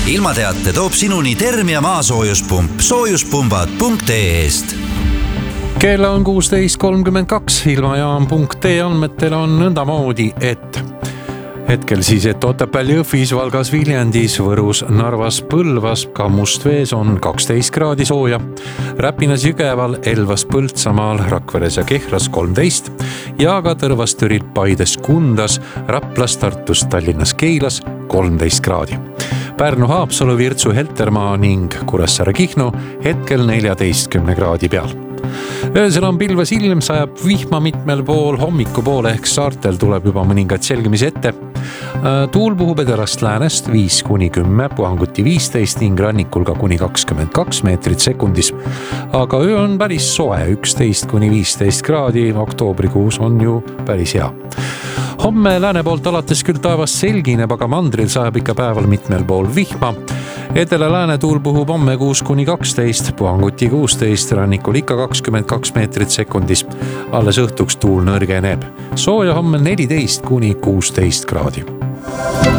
ilmateate toob sinuni Termia maasoojuspump soojuspumbad.ee-st. Kell on 16.32, ilmajaam.ee andmetel on nõndamoodi, et hetkel siis, et Otepääl, Jõhvis, Valgas, Viljandis, Võrus, Narvas, Põlvas, ka Mustvees on 12 kraadi sooja, Räpinas, Jügeval, Elvas, Põltsamaal, Rakveres ja Kehras 13 ja ka Tõrvas, Türil, Paides, Kundas, Raplas, Tartus, Tallinnas, Keilas 13 kraadi. Pärnu, Haapsalu, Virtsu, Heltermaa ning Kuressaare, Kihnu hetkel 14 kraadi peal. Öösel on pilves ilm, sajab vihma mitmel pool, hommikupoole ehk saartel tuleb juba mõningaid selgimisi ette. Tuul puhub edelast läänest 5-10, puhanguti 15 ning rannikul ka kuni 22 meetrit sekundis. Aga öö on päris soe, 11-15 kraadi, oktoobrikuus on ju päris hea. Homme lääne poolt alates küll taevas selgineb, aga mandril sajab ikka päeval mitmel pool vihma. Edela-lääne tuul puhub homme 6-12, puhanguti 16, rannikul ikka 22 meetrit sekundis. Alles õhtuks tuul nõrgeneb. Sooja homme 14-16 kraadi.